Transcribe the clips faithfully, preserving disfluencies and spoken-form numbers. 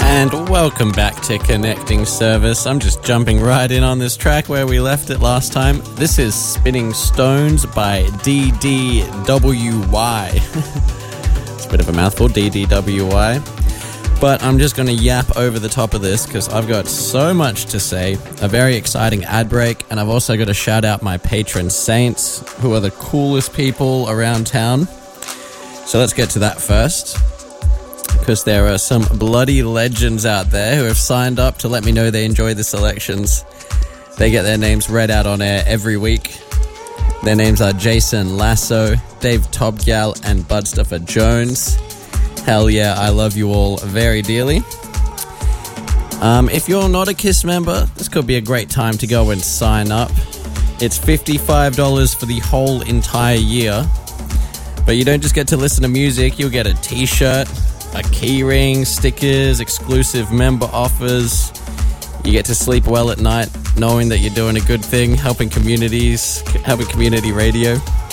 And welcome back to Connecting Service. I'm just jumping right in on this track where we left it last time. This is Spinning Stones by D D W Y. It's a bit of a mouthful, D D W Y. But I'm just going to yap over the top of this because I've got so much to say. A very exciting ad break, and I've also got to shout out my patron saints, who are the coolest people around town. So let's get to that first, because there are some bloody legends out there who have signed up to let me know they enjoy the selections. They get their names read out on air every week. Their names are Jason Lasso, Dave Tobgal, and Budstuffer Jones. Hell yeah, I love you all very dearly. Um, if you're not a KISS member, this could be a great time to go and sign up. It's fifty-five dollars for the whole entire year. But you don't just get to listen to music, you'll get a t-shirt, a keyring, stickers, exclusive member offers. You get to sleep well at night knowing that you're doing a good thing, helping communities, helping community radio.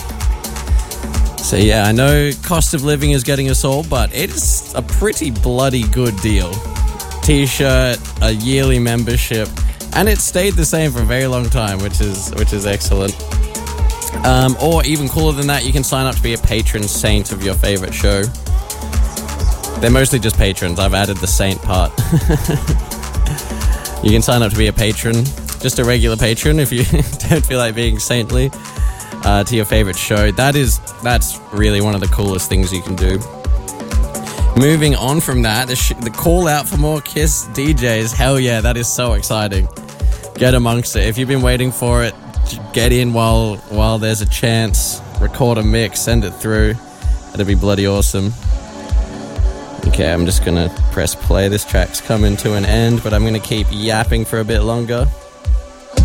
So yeah, I know cost of living is getting us all, but it's a pretty bloody good deal. T-shirt, a yearly membership, and it stayed the same for a very long time, which is which is excellent. Um, or even cooler than that, you can sign up to be a patron saint of your favorite show. They're mostly just patrons. I've added the saint part. You can sign up to be a patron, just a regular patron if you don't feel like being saintly, uh, to your favorite show. That is, that's really one of the coolest things you can do. Moving on from that, the, sh- the call out for more KISS D Js. Hell yeah, that is so exciting. Get amongst it. If you've been waiting for it, get in while while there's a chance. Record a mix, send it through. It'll be bloody awesome. Okay, I'm just gonna press play. This track's coming to an end, but I'm gonna keep yapping for a bit longer.